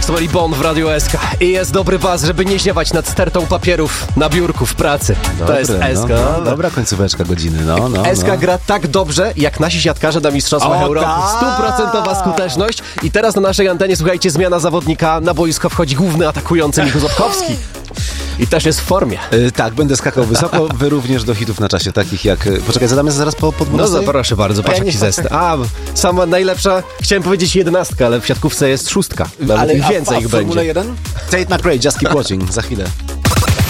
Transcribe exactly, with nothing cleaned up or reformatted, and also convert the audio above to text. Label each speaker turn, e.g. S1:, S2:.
S1: Maxwell i Bon w Radiu S K. I jest dobry baz, żeby nie ziewać nad stertą papierów na biurku w pracy.
S2: Dobre,
S1: to jest S K.
S2: No, no, dobra końcóweczka godziny, no, no.
S1: S K
S2: no.
S1: gra tak dobrze, jak nasi siatkarze na Mistrzostwach
S2: O,
S1: Europy.
S2: tak!
S1: Stuprocentowa skuteczność. I teraz na naszej antenie, słuchajcie, zmiana zawodnika. Na boisko wchodzi główny atakujący Michał Złotkowski. I też jest w formie.
S2: Yy, tak, będę skakał wysoko, wy również do hitów na czasie, takich jak... Poczekaj, zadamy zaraz po, po
S1: No
S2: dwunastej?
S1: za, proszę bardzo, patrz
S2: Ja
S1: jaki
S2: nie-
S1: zestaw. A, sama najlepsza, chciałem powiedzieć jedenastka, ale w siatkówce jest szóstka. Nawet
S2: Ale
S1: ich
S2: a-
S1: więcej
S2: a w
S1: ich
S2: Formule
S1: będzie.
S2: jeden? Tate McRae, Just Keep Watching, za chwilę.